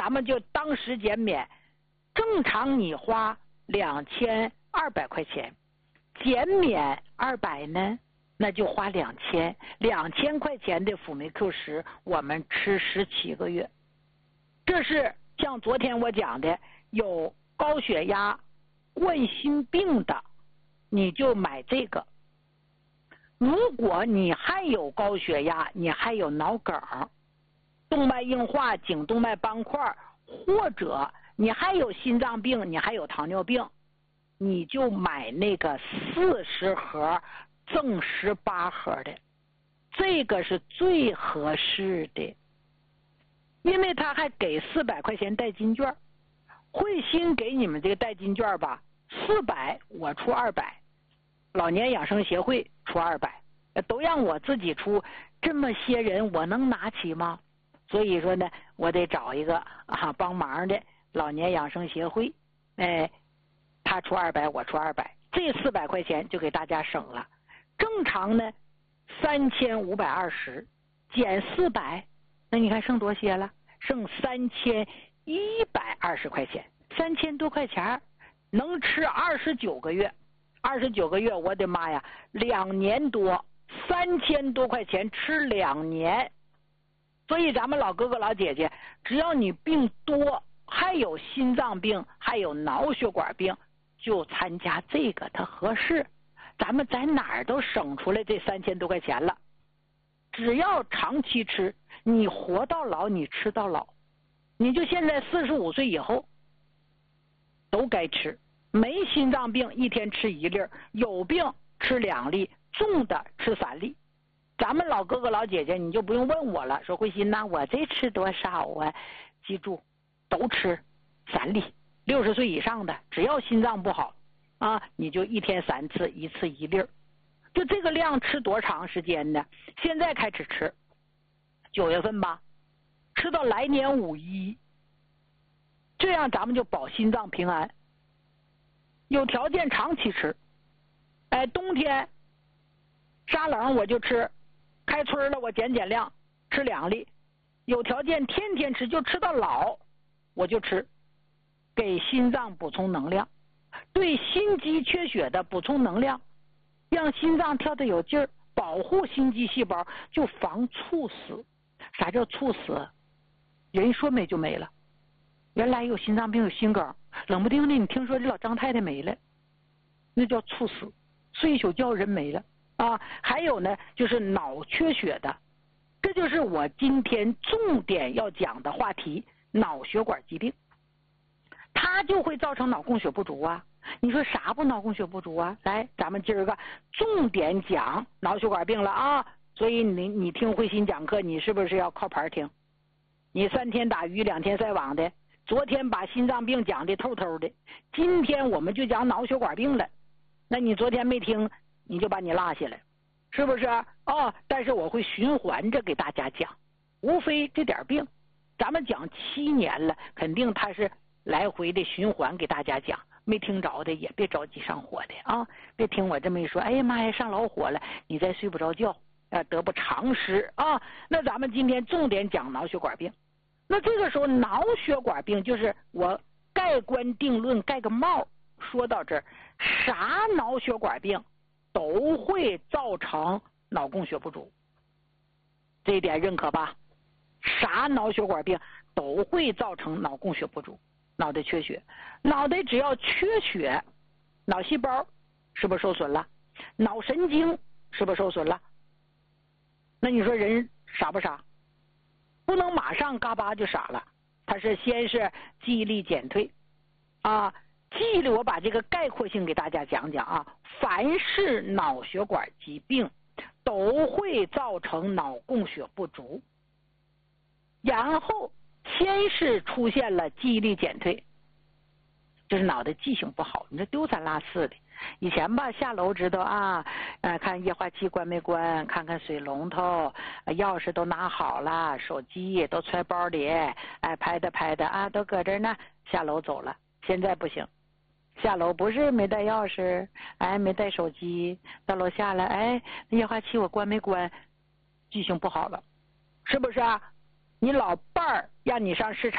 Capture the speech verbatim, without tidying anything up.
咱们就当时减免，正常你花两千二百块钱，减免二百呢，那就花两千，两千块钱的辅酶 Q 十，我们吃十七个月。这是像昨天我讲的，有高血压、冠心病的，你就买这个。如果你还有高血压，你还有脑梗、动脉硬化、颈动脉斑块，或者你还有心脏病，你还有糖尿病，你就买那个四十盒赠十八盒的，这个是最合适的，因为他还给四百块钱代金券。慧心给你们这个代金券吧，四百我出二百，老年养生协会出二百，都让我自己出，这么些人我能拿起吗？所以说呢，我得找一个啊帮忙的老年养生协会，哎，他出二百，我出二百，这四百块钱就给大家省了。正常呢三千五百二十，减四百，那你看剩多些了？剩三千一百二十块钱，三千多块钱能吃二十九个月，二十九个月，我的妈呀，两年多，三千多块钱吃两年。所以咱们老哥哥老姐姐，只要你病多，还有心脏病，还有脑血管病，就参加这个，它合适。咱们在哪儿都省出来这三千多块钱了。只要长期吃，你活到老，你吃到老。你就现在四十五岁以后都该吃，没心脏病一天吃一粒，有病吃两粒，重的吃三粒。咱们老哥哥老姐姐你就不用问我了，说慧心呐，我这吃多少啊？记住，都吃三粒。六十岁以上的，只要心脏不好啊，你就一天三次，一次一粒。就这个量吃多长时间呢？现在开始吃，九月份吧，吃到来年五一，这样咱们就保心脏平安。有条件长期吃，哎，冬天杀冷我就吃，开春了我减减量，吃两粒。有条件天天吃，就吃到老，我就吃，给心脏补充能量，对心肌缺血的补充能量，让心脏跳得有劲儿，保护心肌细胞，就防猝死。啥叫猝死？人说没就没了。原来有心脏病有心梗，冷不丁的你听说这老张太太没了，那叫猝死，睡一宿觉人没了啊。还有呢就是脑缺血的，这就是我今天重点要讲的话题，脑血管疾病，它就会造成脑供血不足啊。你说啥不脑供血不足啊？来，咱们今儿个重点讲脑血管病了啊。所以你你听慧心讲课，你是不是要靠盘听？你三天打鱼两天晒网的，昨天把心脏病讲的透透的，今天我们就讲脑血管病了。那你昨天没听，你就把你落下了，是不是？哦，但是我会循环着给大家讲，无非这点病，咱们讲七年了，肯定它是来回的循环给大家讲。没听着的也别着急上火的啊，别听我这么一说，哎呀妈呀，上老火了，你再睡不着觉，呃，得不偿失啊。那咱们今天重点讲脑血管病。那这个时候脑血管病就是我盖棺定论盖个帽，说到这儿，啥脑血管病都会造成脑供血不足，这一点认可吧？啥脑血管病都会造成脑供血不足，脑袋缺血。脑袋只要缺血，脑细胞是不是受损了？脑神经是不是受损了？那你说人傻不傻？不能马上嘎巴就傻了，它是先是记忆力减退啊。记忆力我把这个概括性给大家讲讲啊，凡是脑血管疾病都会造成脑供血不足，然后先是出现了记忆力减退，就是脑袋记性不好，你这丢三落四的。以前吧下楼知道啊，呃，看液化气关没关，看看水龙头，呃、钥匙都拿好了，手机都揣包里，哎，拍的拍的啊，都搁这呢，下楼走了。现在不行，下楼不是没带钥匙，哎，没带手机，到楼下了，哎，液化气我关没关，记性不好了，是不是啊？你老伴儿让你上市场